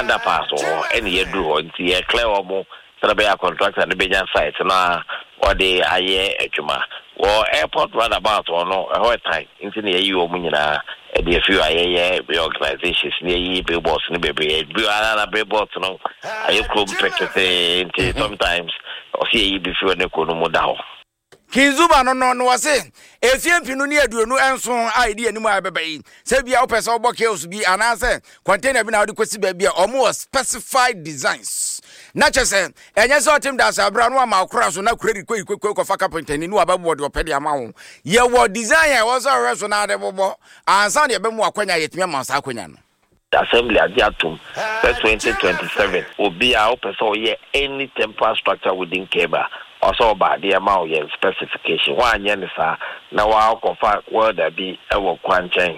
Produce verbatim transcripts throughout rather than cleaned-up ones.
underpass or any year do or see clear or more a contractor the Benjan site na or the aye ejuma or airport roundabout or no a whole time into the you munina the few aye organizations near billboards in the baby billboards no I club practice sometimes or see before the kono Kinzuba no no no wase efie pinu ne aduonu enso idea ni mu abebai se bia opese oboke bi anase container bi na odi kwesi ba bia omo specified designs na chese enye so tim da sabra no ma akora so na kuredi koi koi koi kofa carpenter ni wa babo de opede ama wo ye wo design e wo so reso na de bobo ansa de be mu akwanya yetime mansa akwanya no assembly adiatum twenty twenty-seven obi a opese oye any temporary structure within Keba also by the amount of specification. One yenisa na wa kofa word be ewo kwanchen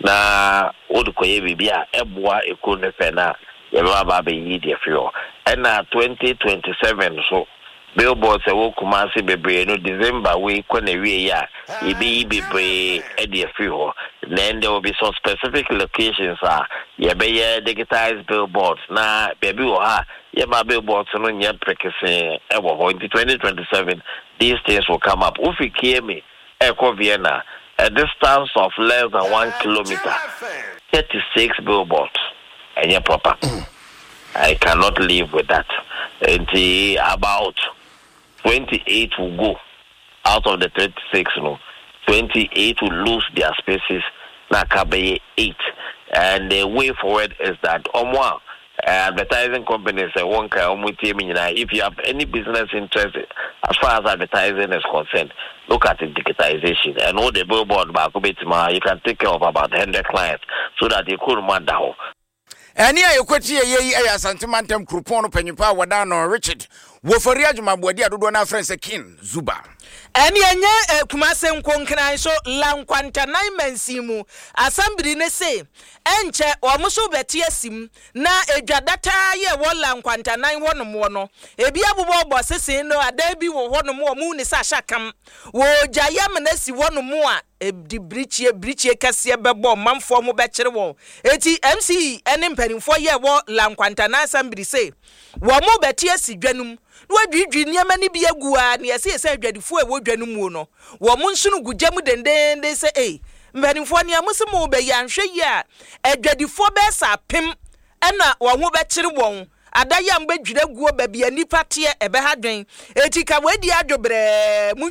na odukoye bibia ebwa ekune pena yeba ba be yidi afio. And na twenty twenty-seven so billboards ewo kumasi bebre no December we kone we ya ibi bebre edi afio. Then there will be some specific locations ah yebe digitized billboards na baby oha yema billboards no nya prekese ewo in twenty twenty-seven these things will come up. If you hear me Eko Vienna a distance of less than one kilometer thirty-six billboards and you're proper. I cannot live with that. And about twenty-eight will go out of the thirty-six no twenty-eight will lose their spaces na kabe eight. And the way forward is that omwa advertising companies say one kind of if you have any business interest as far as advertising is concerned, look at the digitization and all the billboard back you can take care of about one hundred clients so that you could man down. Any a kwati ye ya santimantem krupon panyimpa wada no Richard wo fori adwuma boadi adodo na friends King Zuba eni enye kumase nkonkran so lankwanta nine mensimu assembly ne se enche omuso beti asim na edwadata ye wo lankwanta nine wonom wo no ebi abubo obo sese no ada bi wo wonom wo mu ni sa shakam wo jayam na si wonom a ebdi brichie brichie kase bebo manfo mu be kire wo eti M C eni mpanimfo ye wo lankwanta na assembly se wo mu beti asi dwanum wadwidwi niam ni bi agua na yesi ese adwadifo e wodwanu mu no wo mu nsunu gugyamu dendende se eh mpanimfo ne amusemu be yanhwe yi a adwadifo be sa pem ena wo ho be kire won adayam be dwira guo ba bia nipa te ebe hadwen eti ka wadi adwobre mu